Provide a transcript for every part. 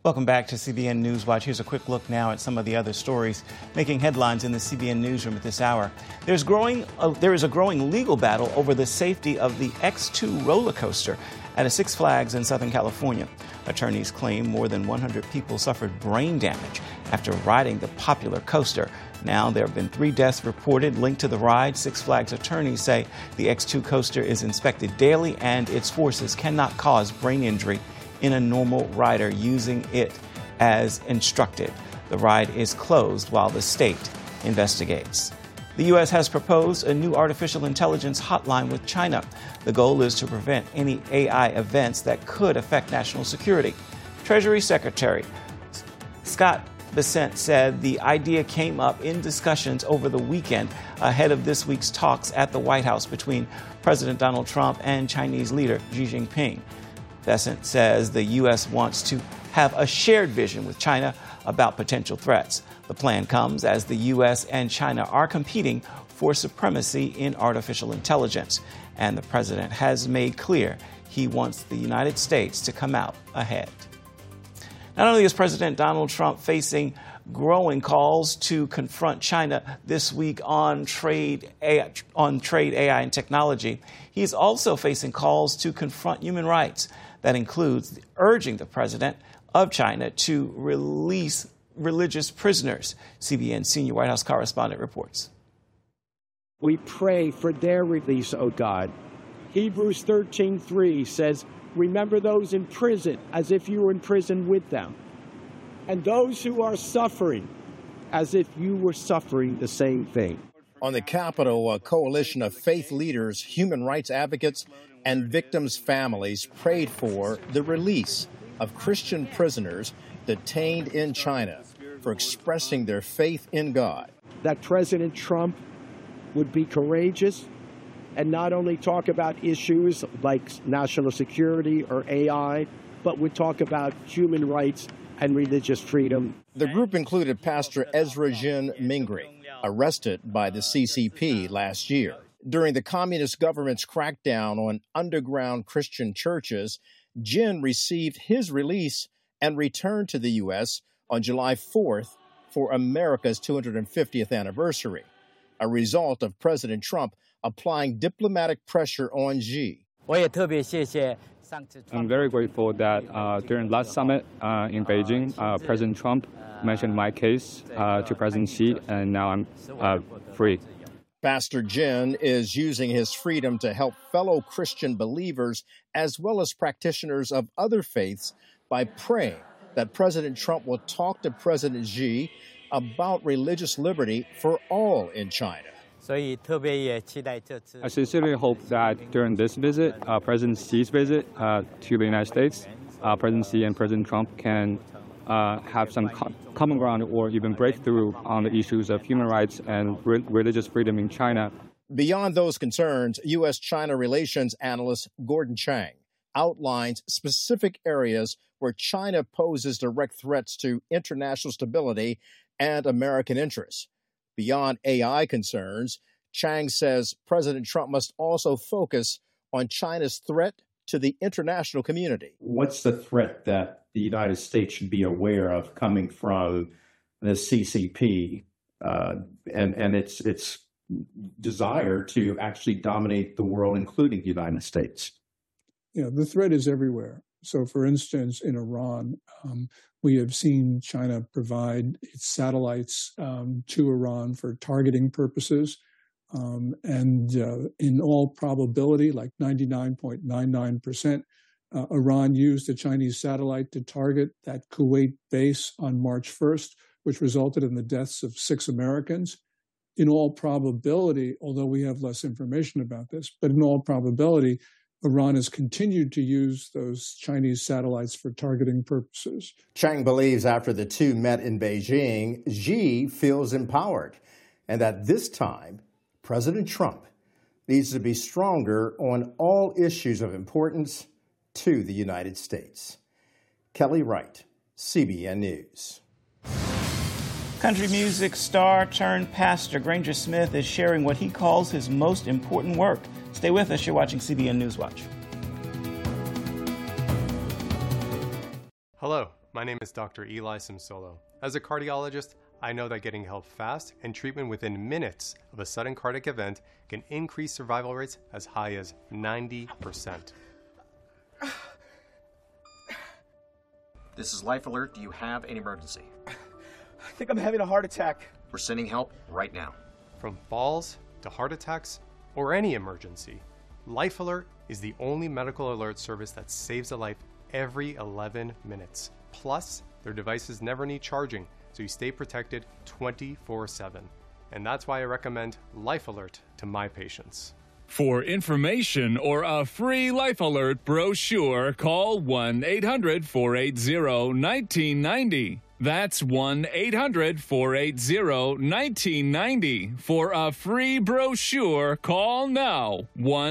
Welcome back to CBN News Watch. Here's a quick look now at some of the other stories making headlines in the CBN newsroom at this hour. There is a growing legal battle over the safety of the X2 roller coaster at a Six Flags in Southern California. Attorneys claim more than 100 people suffered brain damage after riding the popular coaster. Now there have been 3 deaths reported linked to the ride. Six Flags attorneys say the X2 coaster is inspected daily and its forces cannot cause brain injury in a normal rider using it as instructed. The ride is closed while the state investigates. The U.S. has proposed a new artificial intelligence hotline with China. The goal is to prevent any AI events that could affect national security. Treasury Secretary Scott Bessent said the idea came up in discussions over the weekend ahead of this week's talks at the White House between President Donald Trump and Chinese leader Xi Jinping. Bessent says the U.S. wants to have a shared vision with China about potential threats. The plan comes as the U.S. and China are competing for supremacy in artificial intelligence. And the president has made clear he wants the United States to come out ahead. Not only is President Donald Trump facing growing calls to confront China this week on trade AI and technology, he's also facing calls to confront human rights. That includes urging the president of China to release religious prisoners. CBN senior White House correspondent reports. We pray for their release, O God. Hebrews 13:3 says, remember those in prison as if you were in prison with them, and those who are suffering as if you were suffering the same thing. On the Capitol, a coalition of faith leaders, human rights advocates, and victims' families prayed for the release of Christian prisoners detained in China for expressing their faith in God. That President Trump would be courageous and not only talk about issues like national security or AI, but would talk about human rights and religious freedom. The group included Pastor Ezra Jin Mingri, arrested by the CCP last year. During the communist government's crackdown on underground Christian churches, Jin received his release and returned to the U.S. on July 4th for America's 250th anniversary, a result of President Trump applying diplomatic pressure on Xi. I'm very grateful that during last summit in Beijing, President Trump mentioned my case to President Xi, and now I'm free. Pastor Jin is using his freedom to help fellow Christian believers as well as practitioners of other faiths by praying that President Trump will talk to President Xi about religious liberty for all in China. I sincerely hope that during this visit, President Xi's visit to the United States, President Xi and President Trump can have some common ground or even breakthrough on the issues of human rights and religious freedom in China. Beyond those concerns, U.S.-China relations analyst Gordon Chang outlines specific areas where China poses direct threats to international stability and American interests. Beyond AI concerns, Chang says President Trump must also focus on China's threat to the international community. What's the threat that the United States should be aware of coming from the CCP and its desire to actually dominate the world, including the United States? You know, the threat is everywhere. So, for instance, in Iran, we have seen China provide its satellites to Iran for targeting purposes. And in all probability, like 99.99%, Iran used a Chinese satellite to target that Kuwait base on March 1st, which resulted in the deaths of 6 Americans. In all probability, although we have less information about this, but in all probability, Iran has continued to use those Chinese satellites for targeting purposes. Chang believes after the two met in Beijing, Xi feels empowered, and that this time, President Trump needs to be stronger on all issues of importance to the United States. Kelly Wright, CBN News. Country music star turned pastor Granger Smith is sharing what he calls his most important work. Stay with us. You're watching CBN News Watch. Hello, My name is Dr. Eli Simsolo. As a cardiologist, I know that getting help fast and treatment within minutes of a sudden cardiac event can increase survival rates as high as 90%. This is Life Alert. Do you have an emergency? I think I'm having a heart attack. We're sending help right now. From falls to heart attacks or any emergency, Life Alert is the only medical alert service that saves a life every 11 minutes. Plus, their devices never need charging, so you stay protected 24/7. And that's why I recommend Life Alert to my patients. For information or a free Life Alert brochure, call 1-800-480-1990. That's 1-800-480-1990. For a free brochure, call now.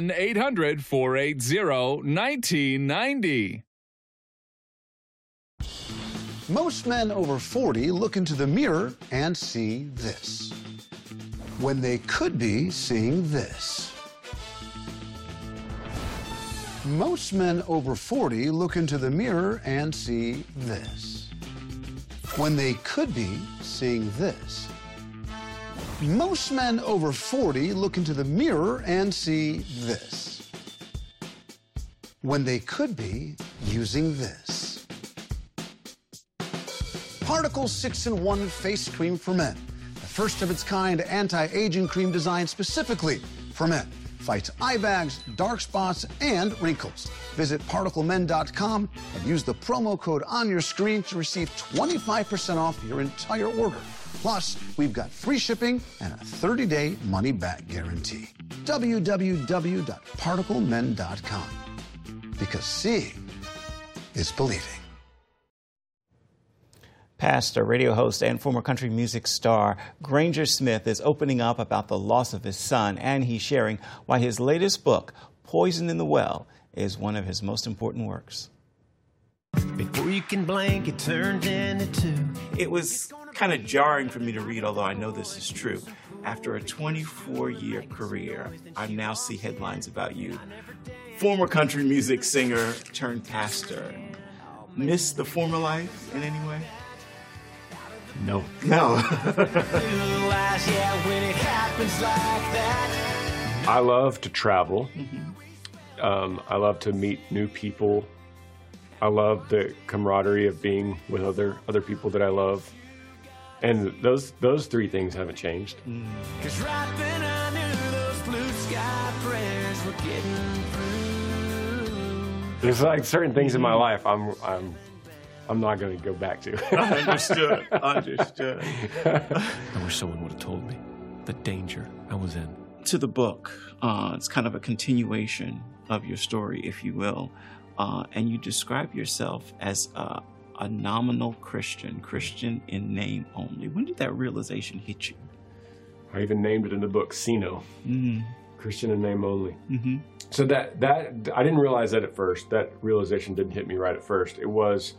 1-800-480-1990. Most men over 40 look into the mirror and see this, when they could be seeing this. Most men over 40 look into the mirror and see this, when they could be seeing this. Most men over 40 look into the mirror and see this, when they could be using this. Particle 6-in-1 Face Cream for Men, the first of its kind anti-aging cream designed specifically for men. Fights eye bags, dark spots, and wrinkles. Visit ParticleMen.com and use the promo code on your screen to receive 25% off your entire order. Plus, we've got free shipping and a 30-day money-back guarantee. www.ParticleMen.com. Because seeing is believing. Pastor, radio host, and former country music star Granger Smith is opening up about the loss of his son, and he's sharing why his latest book, Poison in the Well, is one of his most important works. Before you can blink, it turns into two. It was kind of jarring for me to read, although I know this is true. After a 24-year career, I now see headlines about you. Former country music singer turned pastor. Miss the former life in any way? No. I love to travel. I love to meet new people. I love the camaraderie of being with other people that I love. And those three things haven't changed. 'Cause right then I knew those blue sky prayers were getting through. There's like certain things in my life I'm not going to go back to. Understood. I wish someone would have told me the danger I was in. To the book, it's kind of a continuation of your story, if you will. And you describe yourself as a nominal Christian in name only. When did that realization hit you? I even named it in the book, Sino. Christian in name only. So that I didn't realize that at first. That realization didn't hit me right at first. It was,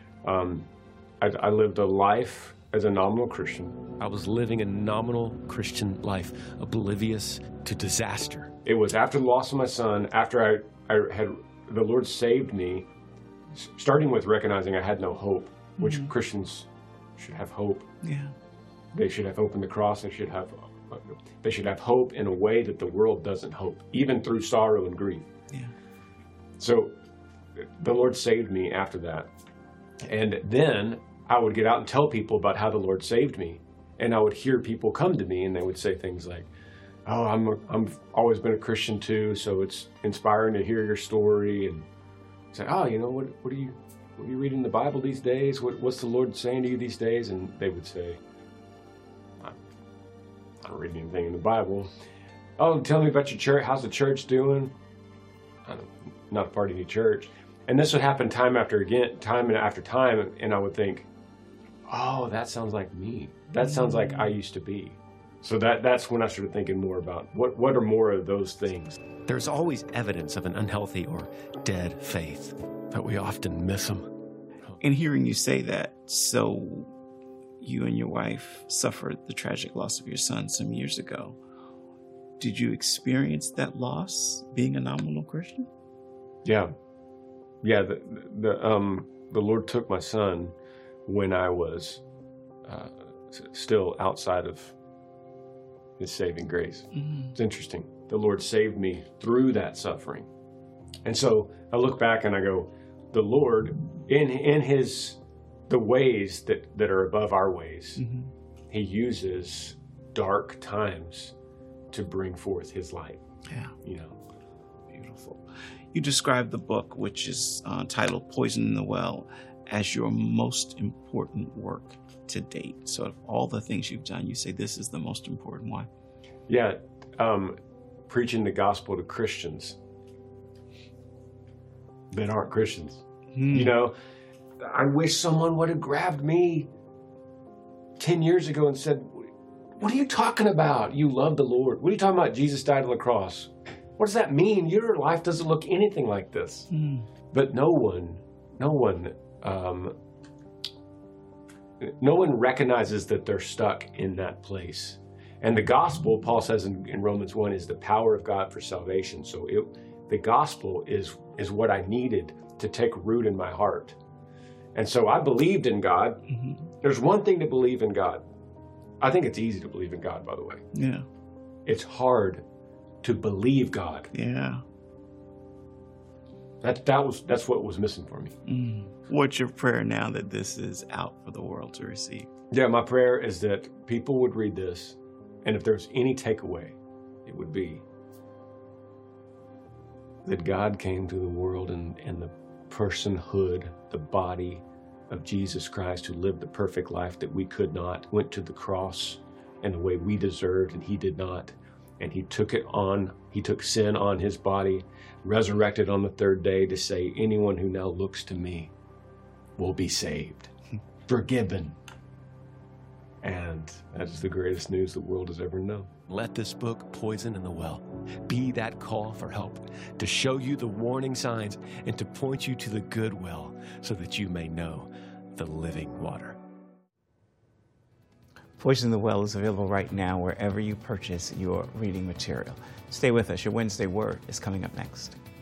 I lived a life as a nominal Christian. I was living a nominal Christian life, oblivious to disaster. It was after the loss of my son, after the Lord saved me, starting with recognizing I had no hope, which Christians should have hope. Yeah. They should have hope in the cross. They should have hope in a way that the world doesn't hope, even through sorrow and grief. Yeah. So the Lord saved me after that. And then I would get out and tell people about how the Lord saved me. And I would hear people come to me and they would say things like, "Oh, I'm always been a Christian too, so it's inspiring to hear your story." And say, "Oh, you know, what are you reading in the Bible these days? What's the Lord saying to you these days?" And they would say, "I don't read anything in the Bible." "Oh, tell me about your church. How's the church doing?" "I'm not a part of any church." And this would happen time after time, and I would think, "Oh, that sounds like me. That sounds like I used to be." So that's when I started thinking more about what are more of those things. There's always evidence of an unhealthy or dead faith, but we often miss them. In hearing you say that, so you and your wife suffered the tragic loss of your son some years ago. Did you experience that loss being a nominal Christian? Yeah. the Lord took my son when I was still outside of his saving grace. It's interesting. The Lord saved me through that suffering. And so I look back and I go, the Lord, in the ways that are above our ways, he uses dark times to bring forth his light. Yeah. You know. Beautiful. You described the book, which is titled Poison in the Well, as your most important work to date. So of all the things you've done, you say this is the most important one. Yeah. Preaching the gospel to Christians that aren't Christians. You know, I wish someone would have grabbed me 10 years ago and said, what are you talking about? You love the Lord. What are you talking about? Jesus died on the cross. What does that mean? Your life doesn't look anything like this. But no one recognizes that they're stuck in that place. And the gospel, Paul says in Romans 1, is the power of God for salvation. So the gospel is what I needed to take root in my heart. And so I believed in God. There's one thing to believe in God. I think it's easy to believe in God, by the way. Yeah. It's hard to believe God. Yeah. That's what was missing for me. What's your prayer now that this is out for the world to receive? Yeah, my prayer is that people would read this, and if there's any takeaway, it would be that God came to the world in the personhood, the body of Jesus Christ, who lived the perfect life that we could not, went to the cross in the way we deserved, and he did not. And he took sin on his body, resurrected on the third day to say, anyone who now looks to me will be saved, forgiven. And that is the greatest news the world has ever known. Let this book, Poison in the Well, be that call for help, to show you the warning signs and to point you to the good well so that you may know the living water. Poison in the Well is available right now wherever you purchase your reading material. Stay with us. Your Wednesday Word is coming up next.